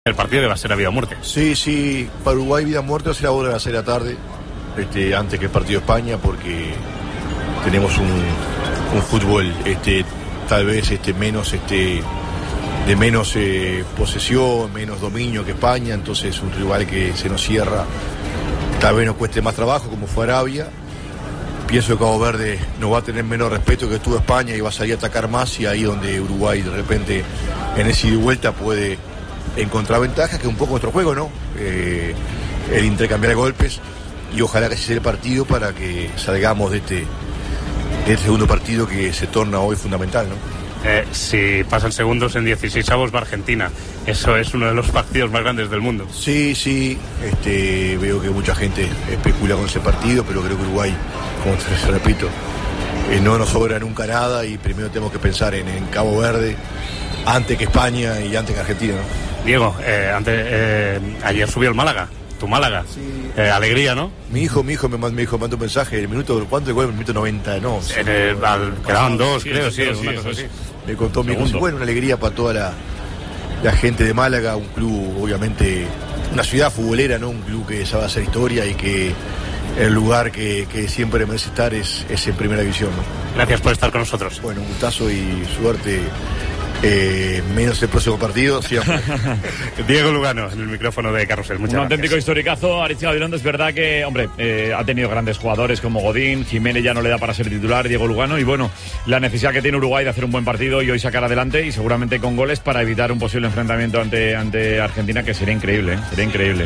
El partido va a ser a vida o muerte. Sí, para Uruguay vida o muerte va a ser ahora a las 6 de la tarde, antes que el partido de España, porque tenemos un fútbol tal vez menos de menos posesión, menos dominio que España, entonces un rival que se nos cierra, tal vez nos cueste más trabajo como fue Arabia. Pienso que Cabo Verde nos va a tener menos respeto que tuvo España y va a salir a atacar más, y ahí donde Uruguay de repente en ese ida y vuelta puede encontrar ventajas, que es un poco nuestro juego, ¿no? El intercambiar golpes, y ojalá que ese sea el partido para que salgamos de este segundo partido que se torna hoy fundamental, ¿no? Si pasan segundos en 16avos va Argentina. Eso es uno de los partidos más grandes del mundo. Sí, veo que mucha gente especula con ese partido, pero creo que Uruguay, como te repito, no nos sobra nunca nada, y primero tenemos que pensar en Cabo Verde antes que España y antes que Argentina, ¿no? Diego, ayer subió el Málaga, tu Málaga. Sí. Alegría, ¿no? Mi hijo me mandó un mensaje, el minuto, ¿cuánto llegó? El minuto 90, no. Quedaban dos, creo, sí, una cosa así. Me contó mi hijo, bueno, una alegría para toda la gente de Málaga, un club, obviamente, una ciudad futbolera, ¿no? Un club que sabe hacer historia y que el lugar que siempre merece estar es en primera división, ¿no? Gracias por estar con nosotros. Bueno, un gustazo y suerte. Menos el próximo partido, siempre. Diego Lugano, en el micrófono de Carrusel. Muchas gracias. Auténtico historicazo, Aritz Gabilondo. Es verdad que, ha tenido grandes jugadores como Godín, Jiménez ya no le da para ser titular, Diego Lugano, y bueno, la necesidad que tiene Uruguay de hacer un buen partido y hoy sacar adelante, y seguramente con goles para evitar un posible enfrentamiento ante Argentina, que sería increíble, sería increíble.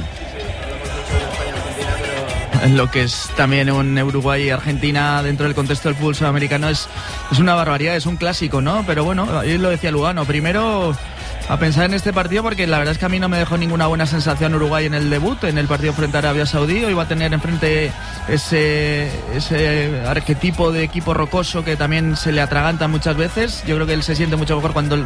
Lo que es también un Uruguay y Argentina dentro del contexto del fútbol sudamericano es una barbaridad, es un clásico, ¿no? Pero bueno, ahí lo decía Lugano, primero a pensar en este partido, porque la verdad es que a mí no me dejó ninguna buena sensación Uruguay en el debut, en el partido frente a Arabia Saudí. Hoy va a tener enfrente ese arquetipo de equipo rocoso que también se le atraganta muchas veces. Yo creo que él se siente mucho mejor cuando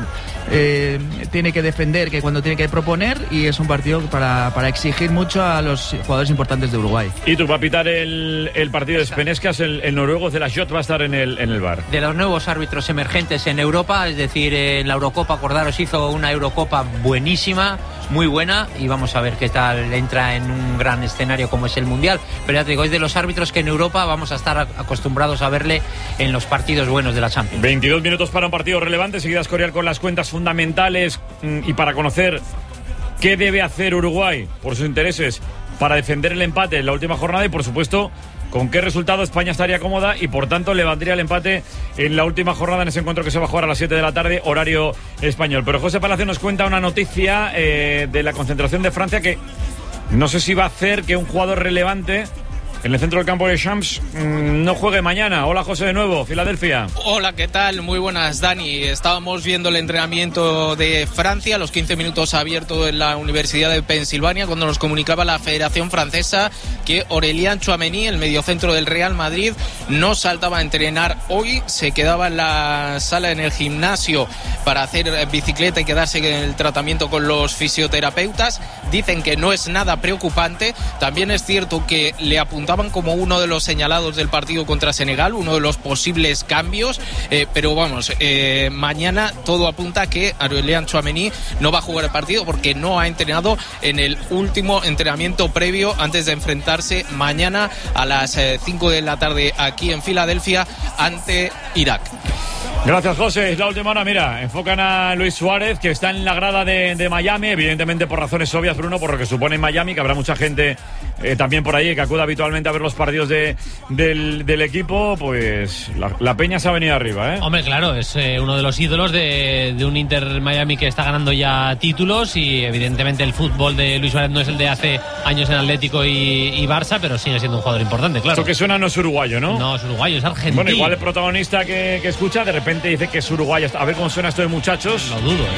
tiene que defender que cuando tiene que proponer, y es un partido para exigir mucho a los jugadores importantes de Uruguay. Y tú, va a pitar el partido de Spenezcas, el noruego de la Shot va a estar en el bar. De los nuevos árbitros emergentes en Europa, es decir, en la Eurocopa, acordaros, hizo una Eurocopa buenísima, muy buena, y vamos a ver qué tal entra en un gran escenario como es el Mundial. Pero ya te digo, es de los árbitros que en Europa vamos a estar acostumbrados a verle en los partidos buenos de la Champions. 22 minutos para un partido relevante, seguida Escorial con las cuentas fundamentales, y para conocer qué debe hacer Uruguay por sus intereses para defender el empate en la última jornada, y por supuesto con qué resultado España estaría cómoda y por tanto levantaría el empate en la última jornada en ese encuentro que se va a jugar a las 7 de la tarde, horario español. Pero José Palacio nos cuenta una noticia de la concentración de Francia, que no sé si va a hacer que un jugador relevante en el centro del campo de Champs no juegue mañana. Hola, José, de nuevo, Filadelfia. Hola, ¿qué tal? Muy buenas, Dani. Estábamos viendo el entrenamiento de Francia, los 15 minutos abierto en la Universidad de Pensilvania, cuando nos comunicaba la Federación Francesa que Aurélien Tchouaméni, el mediocentro del Real Madrid, no saltaba a entrenar hoy, se quedaba en la sala, en el gimnasio, para hacer bicicleta y quedarse en el tratamiento con los fisioterapeutas. Dicen que no es nada preocupante. También es cierto que le apuntaban como uno de los señalados del partido contra Senegal, uno de los posibles cambios, pero vamos, mañana todo apunta a que Aurélien Tchouaméni no va a jugar el partido porque no ha entrenado en el último entrenamiento previo antes de enfrentarse mañana a las 5 de la tarde aquí en Filadelfia ante Irak. Gracias, José. Es la última hora. Mira, enfocan a Luis Suárez, que está en la grada de Miami, evidentemente por razones obvias, Bruno, por lo que supone en Miami, que habrá mucha gente también por ahí que acuda habitualmente a ver los partidos del equipo. Pues la peña se ha venido arriba, ¿eh? Hombre, claro, es uno de los ídolos de un Inter Miami que está ganando ya títulos, y evidentemente el fútbol de Luis Suárez no es el de hace años en Atlético y Barça, pero sigue siendo un jugador importante, claro. Esto que suena no es uruguayo, ¿no? No es uruguayo, es argentino. Bueno, igual el protagonista que escucha de repente dice que es uruguayo. A ver cómo suena esto de muchachos. Lo dudo,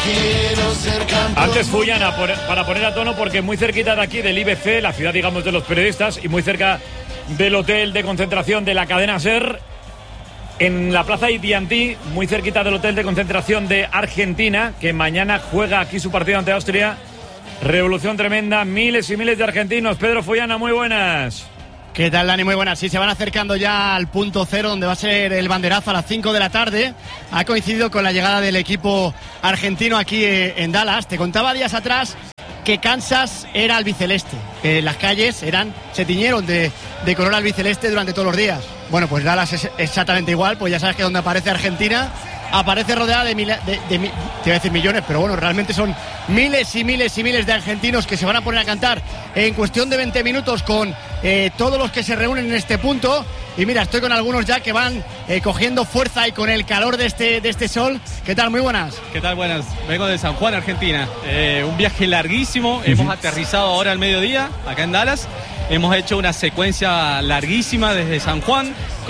Antes Fullana, para poner a tono, porque muy cerquita de aquí, del IBC, la ciudad, digamos, de los periodistas, y muy cerca del hotel de concentración de la cadena SER, en la plaza Itiantí, muy cerquita del hotel de concentración de Argentina, que mañana juega aquí su partido ante Austria. Revolución tremenda, miles y miles de argentinos. Pedro Fullana, muy buenas. ¿Qué tal, Dani? Muy buenas. Sí, se van acercando ya al punto cero, donde va a ser el banderazo a las 5 de la tarde. Ha coincidido con la llegada del equipo argentino aquí en Dallas. Te contaba días atrás que Kansas era albiceleste. Las calles se tiñeron de color albiceleste durante todos los días. Bueno, pues Dallas es exactamente igual. Pues ya sabes que donde aparece Argentina, aparece rodeada de te iba a decir millones, pero bueno, realmente son miles y miles y miles de argentinos que se van a poner a cantar en cuestión de 20 minutos con todos los que se reúnen en este punto. Y mira, estoy con algunos ya que van cogiendo fuerza y con el calor de este sol. ¿Qué tal? Muy buenas. ¿Qué tal? Buenas. Vengo de San Juan, Argentina. Un viaje larguísimo. Hemos aterrizado ahora al mediodía, acá en Dallas. Hemos hecho una secuencia larguísima desde San Juan,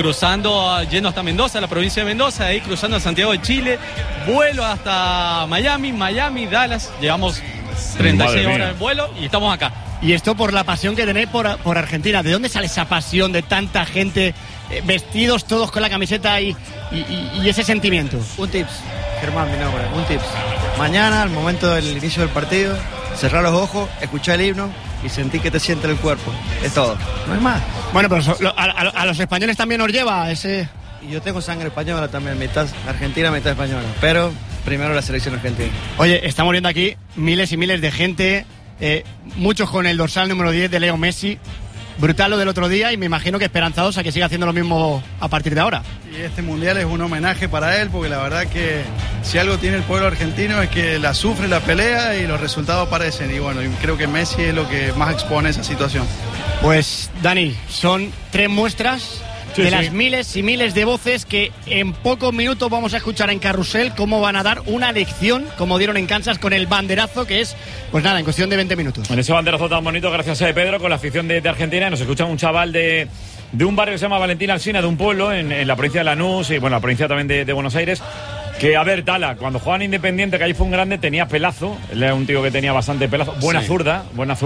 yendo hasta Mendoza, la provincia de Mendoza, ahí cruzando a Santiago de Chile, vuelo hasta Miami, Dallas. Llevamos 36 horas en vuelo y estamos acá. Y esto por la pasión que tenéis por Argentina. ¿De dónde sale esa pasión de tanta gente, vestidos todos con la camiseta y ese sentimiento? Un tips, Germán, mi nombre, un tips. Mañana, al momento del inicio del partido, cerrar los ojos, escuchar el himno y sentir que te siente el cuerpo. Es todo, no es más. Bueno, pero a los españoles también nos lleva ese... Y yo tengo sangre española también, mitad argentina, mitad española. Pero primero la selección argentina. Oye, estamos viendo aquí miles y miles de gente, muchos con el dorsal número 10 de Leo Messi. Brutal lo del otro día y me imagino que esperanzados a que siga haciendo lo mismo a partir de ahora. Y este mundial es un homenaje para él, porque la verdad que si algo tiene el pueblo argentino es que la sufre, la pelea y los resultados aparecen. Y bueno, creo que Messi es lo que más expone esa situación. Pues Dani, son 3 muestras de las miles y miles de voces que en pocos minutos vamos a escuchar en Carrusel cómo van a dar una lección, como dieron en Kansas con el banderazo, que es, pues nada, en cuestión de 20 minutos. En ese banderazo tan bonito, gracias a Pedro, con la afición de Argentina, nos escucha un chaval de un barrio que se llama Valentín Alsina, de un pueblo en la provincia de Lanús y bueno, la provincia también de Buenos Aires. Que, a ver, Tala, cuando jugaban Independiente, que ahí fue un grande, tenía pelazo. Él era un tío que tenía bastante pelazo. Buena zurda.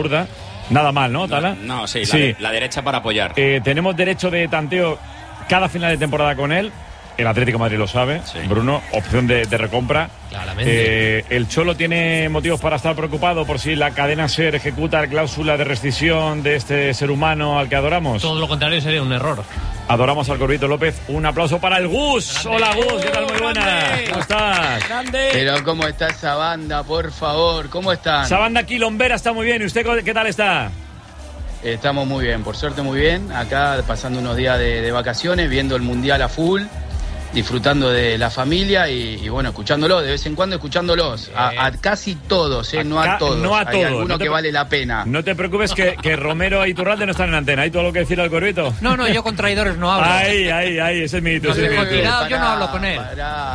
Nada mal, ¿no, Tala? No, sí. La derecha para apoyar. Tenemos derecho de tanteo cada final de temporada con él. El Atlético de Madrid lo sabe. Sí. Bruno, opción de recompra. Claramente. El Cholo tiene motivos para estar preocupado por si la cadena SER ejecuta la cláusula de rescisión de este ser humano al que adoramos. Todo lo contrario sería un error. Adoramos al Corbito López. Un aplauso para el Gus. ¡Grande! Hola, Gus, ¿qué tal? Muy buenas. ¿Cómo estás? ¡Grande! Pero ¿cómo está esa banda, por favor? ¿Cómo están? Esa banda quilombera está muy bien. ¿Y usted qué tal está? Estamos muy bien, por suerte muy bien. Acá pasando unos días de vacaciones, viendo el Mundial a full, disfrutando de la familia y bueno, escuchándolo, de vez en cuando escuchándolos. A casi todos, no a todos. No a todos. Hay alguno que vale la pena. No te preocupes que Romero y Iturralde no están en antena. ¿Hay todo lo que decir al Corbito? No, yo con traidores no hablo. Ahí, ese es mi hito. Yo no hablo con él.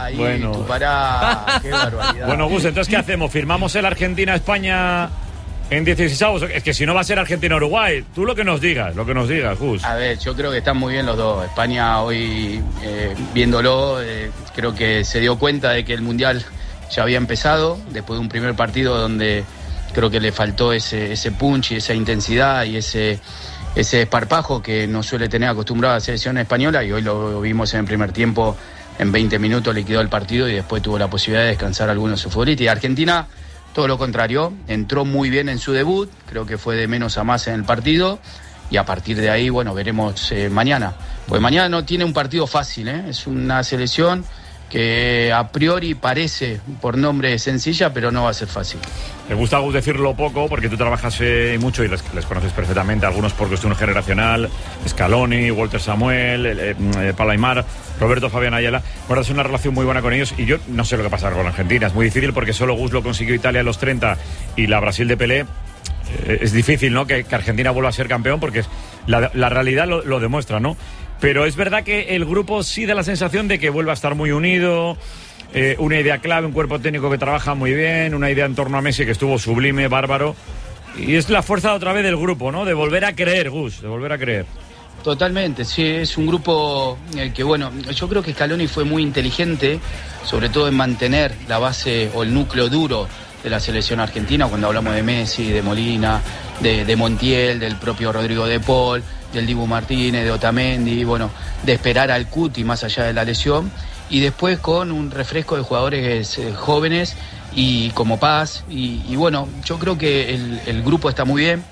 Pará, qué barbaridad. Bueno, Gus, entonces ¿qué hacemos? ¿Firmamos el Argentina-España en 16avos? Es que si no va a ser Argentina-Uruguay. Tú lo que nos digas, Gus. A ver, yo creo que están muy bien los dos. España hoy, viéndolo, creo que se dio cuenta de que el Mundial ya había empezado, después de un primer partido donde creo que le faltó ese punch y esa intensidad y ese esparpajo que no suele tener acostumbrada la selección española, y hoy lo vimos en el primer tiempo. En 20 minutos liquidó el partido y después tuvo la posibilidad de descansar a algunos de sus futbolistas. Y Argentina, todo lo contrario, entró muy bien en su debut, creo que fue de menos a más en el partido, y a partir de ahí, bueno, veremos mañana. Pues mañana no tiene un partido fácil, es una selección que a priori parece por nombre sencilla, pero no va a ser fácil. Me gusta, Gus, decirlo poco, porque tú trabajas mucho y les conoces perfectamente, algunos por cuestión generacional, Scaloni, Walter Samuel, Pablo Aimar, Roberto Fabián Ayala. Guardas una relación muy buena con ellos y yo no sé lo que pasa con Argentina. Es muy difícil porque solo Gus lo consiguió Italia en los 30 y la Brasil de Pelé. Es difícil, ¿no?, que Argentina vuelva a ser campeón, porque la realidad lo demuestra, ¿no? Pero es verdad que el grupo sí da la sensación de que vuelve a estar muy unido, una idea clave, un cuerpo técnico que trabaja muy bien, una idea en torno a Messi que estuvo sublime, bárbaro. Y es la fuerza otra vez del grupo, ¿no? De volver a creer, Gus, de volver a creer. Totalmente, sí, es un grupo que, bueno, yo creo que Scaloni fue muy inteligente, sobre todo en mantener la base o el núcleo duro de la selección argentina, cuando hablamos de Messi, de Molina, de Montiel, del propio Rodrigo de Paul, del Dibu Martínez, de Otamendi, bueno, de esperar al Cuti más allá de la lesión, y después con un refresco de jugadores jóvenes y como Paz, y bueno, yo creo que el grupo está muy bien.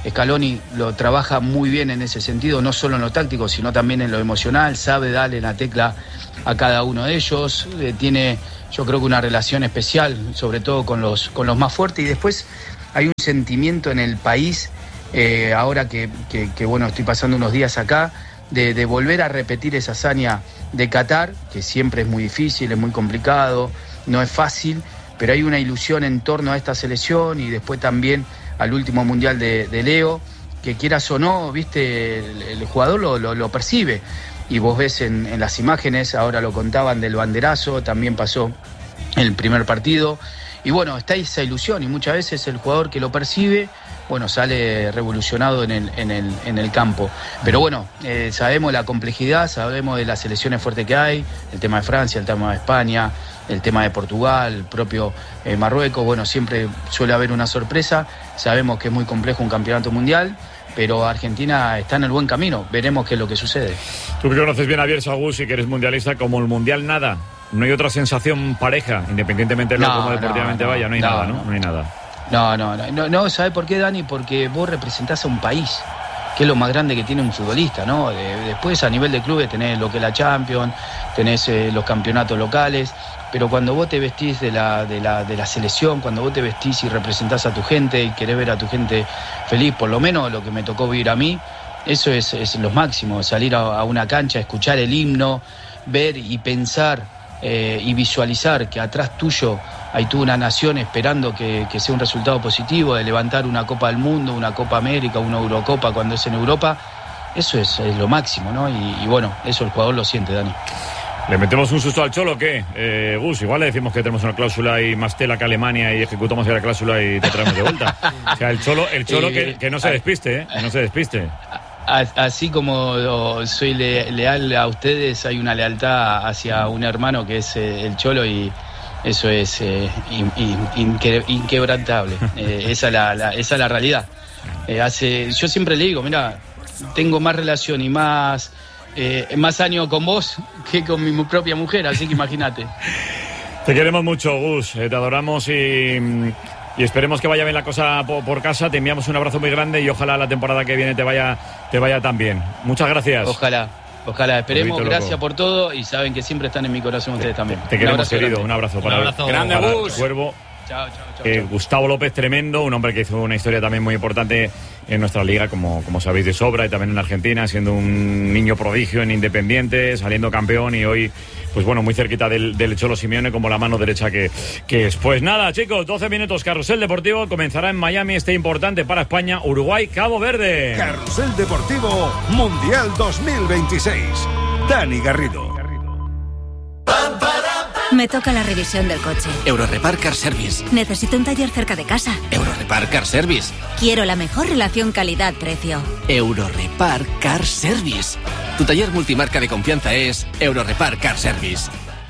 Scaloni lo trabaja muy bien en ese sentido, no solo en lo táctico, sino también en lo emocional, sabe darle la tecla a cada uno de ellos, tiene yo creo que una relación especial, sobre todo con los más fuertes, y después hay un sentimiento en el país, ahora que bueno, estoy pasando unos días acá, de volver a repetir esa hazaña de Qatar, que siempre es muy difícil, es muy complicado, no es fácil, pero hay una ilusión en torno a esta selección y después también al último mundial de Leo, que quieras o no, viste, el jugador lo percibe. Y vos ves en las imágenes, ahora lo contaban del banderazo, también pasó el primer partido. Y bueno, está esa ilusión y muchas veces el jugador que lo percibe, bueno, sale revolucionado en el campo. Pero bueno, sabemos la complejidad, sabemos de las selecciones fuertes que hay, el tema de Francia, el tema de España, el tema de Portugal, el propio Marruecos. Bueno, siempre suele haber una sorpresa. Sabemos que es muy complejo un campeonato mundial, pero Argentina está en el buen camino. Veremos qué es lo que sucede. Tú que conoces bien a Bielsa, Gus, y que eres mundialista, como el mundial nada. No hay otra sensación pareja, independientemente de lo como deportivamente vaya, no hay nada, ¿no? No hay nada. No, ¿sabes por qué, Dani? Porque vos representás a un país, que es lo más grande que tiene un futbolista, ¿no? Después, a nivel de clubes, tenés lo que es la Champions, tenés los campeonatos locales, pero cuando vos te vestís de la selección, cuando vos te vestís y representás a tu gente y querés ver a tu gente feliz, por lo menos lo que me tocó vivir a mí, eso es lo máximo, salir a una cancha, escuchar el himno, ver y pensar y visualizar que atrás tuyo hay toda una nación esperando que sea un resultado positivo, de levantar una Copa del Mundo, una Copa América, una Eurocopa cuando es en Europa. Eso es lo máximo, ¿no? Y bueno, eso el jugador lo siente, Dani. ¿Le metemos un susto al Cholo o qué? Gus, igual le decimos que tenemos una cláusula y más tela que Alemania y ejecutamos la cláusula y te traemos de vuelta. O sea, el Cholo que no se despiste, que no se despiste. Así como soy leal a ustedes, hay una lealtad hacia un hermano que es el Cholo, y eso es inquebrantable. Esa es la realidad. Yo siempre le digo, mira, tengo más relación y más años con vos que con mi propia mujer, así que imagínate. Te queremos mucho, Gus, te adoramos y esperemos que vaya bien la cosa por casa. Te enviamos un abrazo muy grande y ojalá la temporada que viene te vaya tan bien. Muchas gracias. Ojalá, esperemos. Gracias por todo y saben que siempre están en mi corazón ustedes también. Te queremos, querido. Grande. Un abrazo para grande, Gus. Cuervo. Chao. Gustavo López, tremendo, un hombre que hizo una historia también muy importante en nuestra liga, como sabéis de sobra, y también en Argentina, siendo un niño prodigio en Independiente, saliendo campeón, y hoy, pues bueno, muy cerquita del Cholo Simeone, como la mano derecha que es. Pues nada, chicos, 12 minutos, Carrusel Deportivo, comenzará en Miami, importante para España, Uruguay, Cabo Verde. Carrusel Deportivo, Mundial 2026. Dani Garrido. Me toca la revisión del coche. Eurorepar Car Service. Necesito un taller cerca de casa. Eurorepar Car Service. Quiero la mejor relación calidad-precio. Eurorepar Car Service. Tu taller multimarca de confianza es Eurorepar Car Service.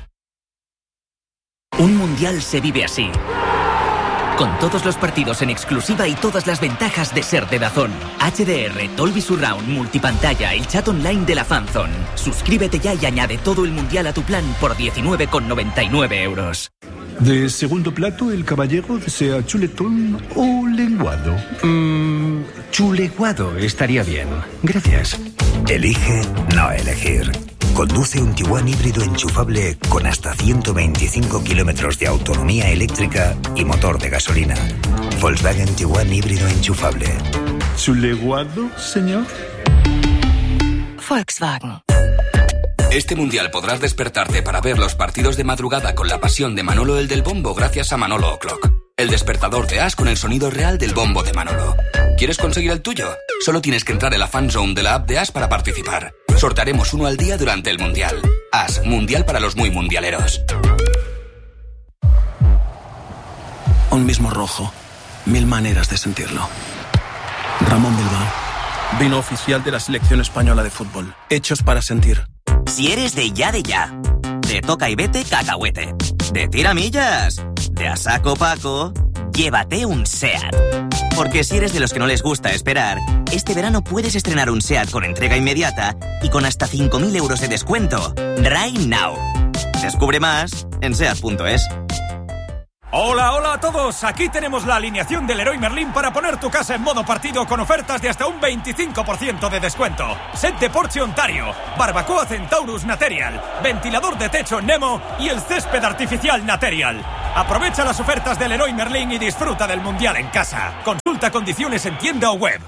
Un mundial se vive así. Con todos los partidos en exclusiva y todas las ventajas de ser de DAZN. HDR, Dolby Surround, multipantalla, el chat online de la Fanzone. Suscríbete ya y añade todo el mundial a tu plan por 19,99 euros. De segundo plato, el caballero desea chuletón o lenguado. Chuleguado estaría bien. Gracias. Elige no elegir. Conduce un Tiguan híbrido enchufable con hasta 125 kilómetros de autonomía eléctrica y motor de gasolina. Volkswagen Tiguan híbrido enchufable. ¿Chuleguado, señor? Volkswagen. Este mundial podrás despertarte para ver los partidos de madrugada con la pasión de Manolo el del bombo gracias a Manolo O'Clock. El despertador de As con el sonido real del bombo de Manolo. ¿Quieres conseguir el tuyo? Solo tienes que entrar en la fanzone de la app de As para participar. Sortearemos uno al día durante el mundial. As, mundial para los muy mundialeros. Un mismo rojo, 1000 maneras de sentirlo. Ramón Bilbao, vino oficial de la selección española de fútbol. Hechos para sentir. Si eres de ya, de toca y vete cacahuete, de tiramillas, de a saco Paco, llévate un SEAT. Porque si eres de los que no les gusta esperar, este verano puedes estrenar un SEAT con entrega inmediata y con hasta 5.000 euros de descuento. Right now. Descubre más en SEAT.es. Hola, hola a todos. Aquí tenemos la alineación del Leroy Merlin para poner tu casa en modo partido con ofertas de hasta un 25% de descuento. Set de porche Ontario, barbacoa Centaurus Material, ventilador de techo Nemo y el césped artificial Material. Aprovecha las ofertas del Leroy Merlin y disfruta del Mundial en casa. Consulta condiciones en tienda o web.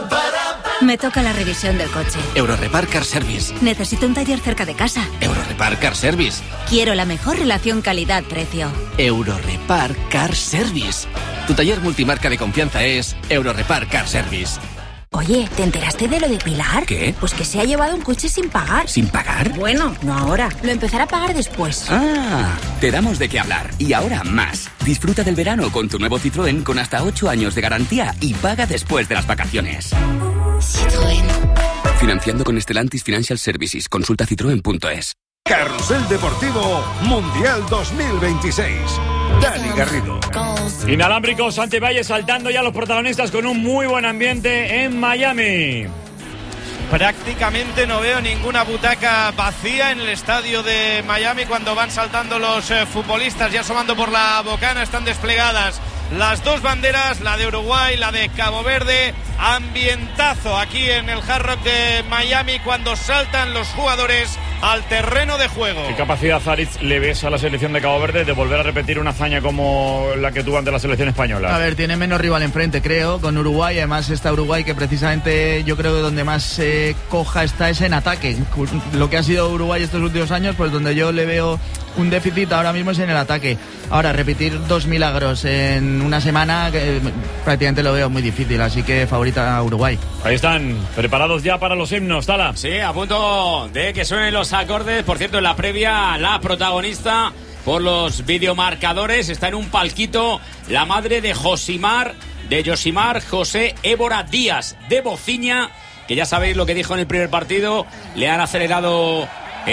Me toca la revisión del coche. Eurorepar Car Service. Necesito un taller cerca de casa. Eurorepar Car Service. Quiero la mejor relación calidad-precio. Eurorepar Car Service. Tu taller multimarca de confianza es Eurorepar Car Service. Oye, ¿te enteraste de lo de Pilar? ¿Qué? Pues que se ha llevado un coche sin pagar. ¿Sin pagar? Bueno, no ahora. Lo empezará a pagar después. Ah, te damos de qué hablar. Y ahora más. Disfruta del verano con tu nuevo Citroën con hasta 8 años de garantía y paga después de las vacaciones. Citroën. Financiando con Stellantis Financial Services. Consulta citroen.es. Carrusel Deportivo Mundial 2026. Dani Garrido. Inalámbricos, Santi Valle saltando ya los protagonistas con un muy buen ambiente en Miami. Prácticamente no veo ninguna butaca vacía en el estadio de Miami cuando van saltando los futbolistas. Ya asomando por la bocana están desplegadas las dos banderas, la de Uruguay, la de Cabo Verde. Ambientazo aquí en el Hard Rock de Miami cuando saltan los jugadores al terreno de juego. ¿Qué capacidad, Aritz, le ves a la selección de Cabo Verde de volver a repetir una hazaña como la que tuvo ante la selección española? A ver, tiene menos rival enfrente, creo, con Uruguay. Además está Uruguay, que precisamente yo creo que donde más coja está es en ataque. Lo que ha sido Uruguay estos últimos años, pues donde yo le veo un déficit ahora mismo es en el ataque. Ahora, repetir 2 milagros en una semana, prácticamente lo veo muy difícil, así que favorita a Uruguay. Ahí están, preparados ya para los himnos, Tala. Sí, a punto de que suenen los acordes. Por cierto, en la previa, la protagonista por los videomarcadores está en un palquito la madre de Josimar José Évora Díaz de Bociña, que ya sabéis lo que dijo en el primer partido. Le han acelerado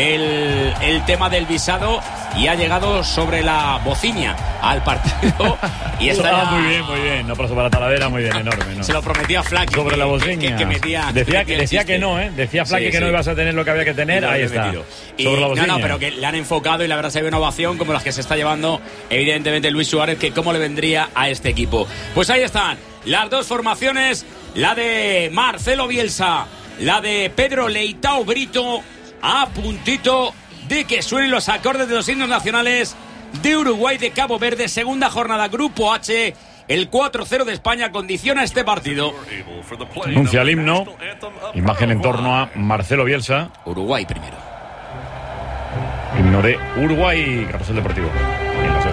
el tema del visado y ha llegado sobre la bociña al partido y está ya... muy bien, no aplauso para Talavera, muy bien, enorme, ¿no? Se lo prometía Flaky sobre la bociña que metía, decía que no, decía Flaky que no ibas a tener lo que había que tener, ahí está y, sobre la bociña. No, pero que le han enfocado y la verdad se ve una ovación como las que se está llevando evidentemente Luis Suárez, que cómo le vendría a este equipo. Pues ahí están las dos formaciones, la de Marcelo Bielsa, la de Pedro Leitao Brito, a puntito de que suenen los acordes de los himnos nacionales de Uruguay, de Cabo Verde. Segunda jornada, Grupo H. El 4-0 de España condiciona este partido. Anuncia el himno. Imagen en torno a Marcelo Bielsa. Uruguay primero. Himno de Uruguay, Carrusel Deportivo.